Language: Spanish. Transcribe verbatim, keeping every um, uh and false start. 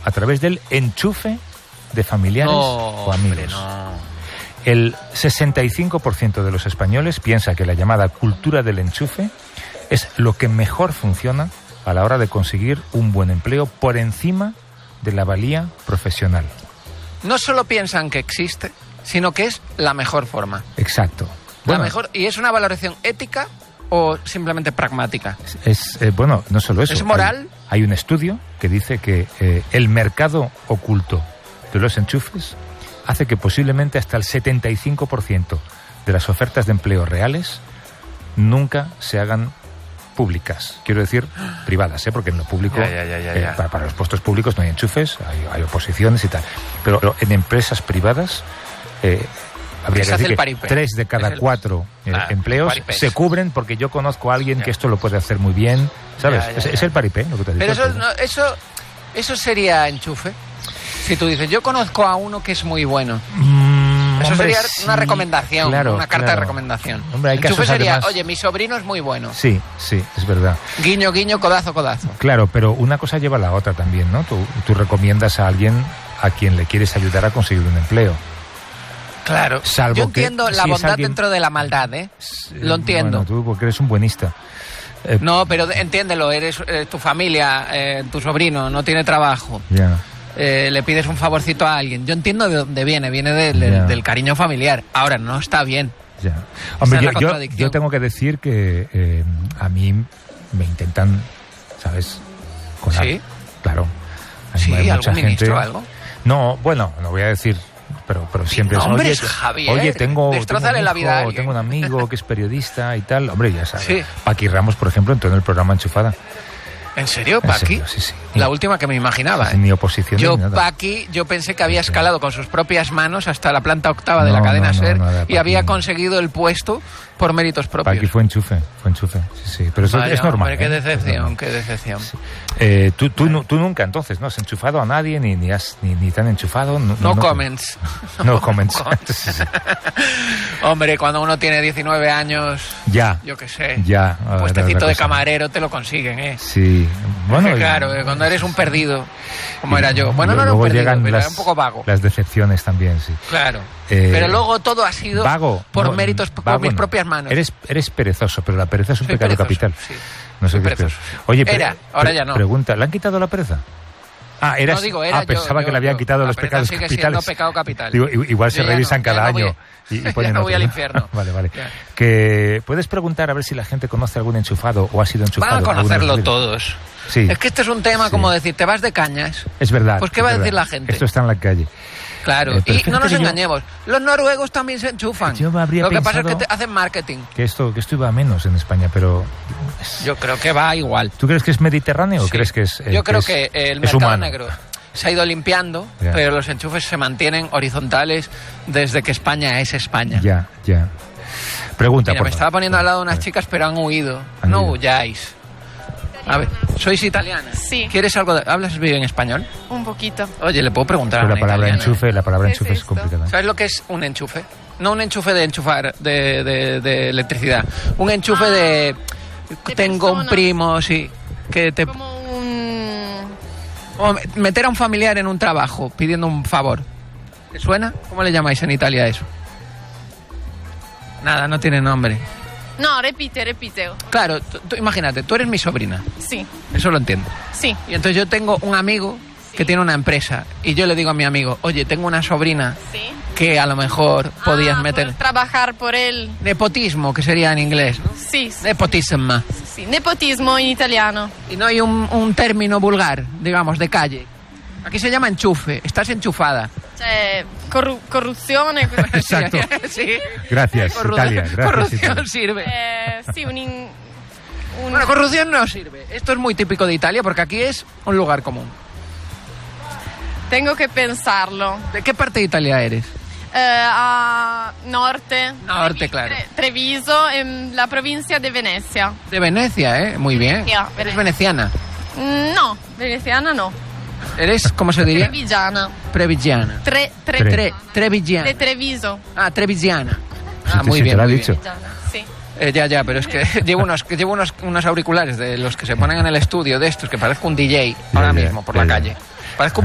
a través del enchufe de familiares no, o amigos. Hombre, no. El sesenta y cinco por ciento de los españoles piensa que la llamada cultura del enchufe es lo que mejor funciona a la hora de conseguir un buen empleo por encima de la valía profesional. No solo piensan que existe, sino que es la mejor forma. Exacto. La Bueno, mejor, ¿y es una valoración ética o simplemente pragmática? Es, eh, bueno, no solo eso. ¿Es moral? Hay, hay un estudio que dice que eh, el mercado oculto de los enchufes hace que posiblemente hasta el setenta y cinco por ciento de las ofertas de empleo reales nunca se hagan públicas. Quiero decir, privadas, ¿eh? Porque en lo público, Ya, ya, ya, ya, eh, ya. para, para los puestos públicos no hay enchufes, hay, hay oposiciones y tal. Pero, pero en empresas privadas eh, habría Se que hace decir el que paripé. tres de cada Es el- cuatro eh, Ah, empleos paripés. se cubren porque yo conozco a alguien Ya. que esto lo puede hacer muy bien, ¿sabes? Ya, ya, es, ya. es el paripé, lo que te digo. Pero eso, no, eso, eso sería enchufe. Si tú dices, yo conozco a uno que es muy bueno. Mm, Eso hombre, sería sí, una recomendación, claro, una carta claro. de recomendación. Hombre, hay enchufe casos sería, además- oye, mi sobrino es muy bueno. Sí, sí, es verdad. Guiño, guiño, codazo, codazo. Claro, pero una cosa lleva a la otra también, ¿no? Tú, tú recomiendas a alguien a quien le quieres ayudar a conseguir un empleo. Claro. Salvo yo que entiendo la si es bondad alguien- dentro de la maldad, ¿eh? Lo Eh, entiendo. Bueno, tú porque eres un buenista. Eh, No, pero entiéndelo, eres eh, tu familia, eh, tu sobrino no tiene trabajo. Ya. Eh, le pides un favorcito a alguien. Yo entiendo de dónde viene, viene de- de- Ya. del cariño familiar. Ahora, no está bien. Ya. Hombre, es yo, la yo, contradicción. yo tengo que decir que eh, a mí me intentan, ¿sabes? Colar. ¿Sí? Claro. Hay, Sí, hay algún ministro o algo. No, bueno, no voy a decir, pero, pero siempre es, nombres, oye, Javier, oye, tengo, tengo, destrozale un la vida a hijo, alguien. tengo un amigo que es periodista y tal. Hombre, ya sabes. Sí. Paqui Ramos, por ejemplo, entró en el programa Enchufada. ¿En serio, En Paqui? serio, sí, sí. La última que me imaginaba. Sin ¿eh? ni oposición Yo, ni nada. Paqui, yo pensé que había Sí. escalado con sus propias manos hasta la planta octava de No, la cadena no, no, SER nada, y Paqui. había conseguido el puesto por méritos propios. Paqui fue enchufe, fue enchufe. Sí, sí. Pero eso Vaya, es normal. hombre, qué ¿eh? Es decepción, normal. qué decepción. Eh, tú, tú, nu- tú nunca, entonces, ¿no has enchufado a nadie, ni, ni, has, ni, ni te han enchufado? No, No no- comments. No comments. comments. Hombre, cuando uno tiene diecinueve años, Ya, yo qué sé, ya. un ah, puestecito la de cosa. camarero te lo consiguen, ¿eh? Sí, bueno. Porque, y- claro, eh, cuando eres un perdido, como y era yo. luego- Bueno, no era un luego perdido, llegan pero las, era un poco vago. Las decepciones también, sí. Claro. Eh, pero luego todo ha sido Vago. por no, méritos, por vago mis no. propias manos. Eres, eres perezoso, pero la pereza es un Soy pecado perezoso, capital. sí. No sé Soy qué es peor. perezoso, sí. Oye, pero, Era, ahora ya no. Pregunta, ¿le han quitado la pereza? Ah, eras, No digo era, ah, pensaba yo- que le habían yo- quitado la los pereza pecados sigue capitales. siendo pecado capital. Digo, i- igual se Yo ya revisan no, cada ya no año voy- y, y ya ponen no voy otro, al ¿no? infierno. Vale, vale. Ya. Que puedes preguntar a ver si la gente conoce algún enchufado o ha sido enchufado. Van a alguna conocerlo vez. todos. Sí. Es que este es un tema Sí. como decir, te vas de cañas. Es verdad. Pues, ¿qué es va a verdad. decir la gente? Esto está en la calle. Claro, Eh, pero y no nos fíjate que yo- engañemos. Los noruegos también se enchufan. Yo me habría Lo que pasa es que pensado- te hacen marketing. Que esto, que esto iba a menos en España, pero... Yo creo que va igual. ¿Tú crees que es mediterráneo o Sí. crees que es... eh, Yo creo es- que el es mercado humano? negro se ha ido limpiando, Ya. pero los enchufes se mantienen horizontales desde que España es España. Ya, ya. Pregunta, Mira, por me favor. estaba poniendo al lado unas chicas, pero han huido. Han no huido. huyáis. A ver, ¿sois italiana? Sí. ¿Quieres algo de... ¿Hablas bien español? Un poquito. Oye, le puedo preguntar Pero a la una palabra italiana. enchufe, la palabra ¿Qué es enchufe es esto? complicada. ¿Sabes lo que es un enchufe? No un enchufe de enchufar, de, de, de electricidad. Un enchufe Ah, de... de Tengo un persona. primo, sí, que te... Como un... o meter a un familiar en un trabajo pidiendo un favor. ¿Te suena? ¿Cómo le llamáis en Italia a eso? Nada, no tiene nombre. No, repite, repite. Claro, tú- tú- imagínate, tú eres mi sobrina, Sí, eso lo entiendo. sí. Y entonces yo tengo un amigo que tiene una empresa y yo le digo a mi amigo, oye, tengo una sobrina Sí. que a lo mejor podías Ah, meter... por trabajar por él. Nepotismo, que sería en inglés, ¿no? Sí, sí, Nepotism. sí. Nepotismo en italiano. Y no hay un, un término vulgar, digamos, de calle. Aquí se llama enchufe, estás enchufada. Cioè, corru- corruzione. cosa- Exacto. Sí. Gracias, Corru- Italia. Gracias, corrupción Italia. sirve. Eh, sí, un... in- un- Bueno, corrupción no sirve. Esto es muy típico de Italia porque aquí es un lugar común. Tengo que pensarlo. ¿De qué parte de Italia eres? Eh, a norte. Norte, Trevi- claro. Tre- Treviso, en la provincia de Venecia. De Venecia, ¿eh? Muy bien. Venecia, ¿Eres Venecia. veneciana? Mm, No, veneciana no. ¿Eres, cómo se diría? Trevigiana. Previgiana. Tre, tre, Tre. Tre, trevigiana. De Treviso. Ah, trevigiana. Sí, Ah, sí, muy sí, bien. te lo ha muy dicho. bien. Trevigiana, sí. Eh, ya, ya, pero es que llevo unos, que llevo unos, unos auriculares de los que se ponen en el estudio de estos que parezco un D J ahora Ya, ya, mismo por ya, la ya. calle. Parezco un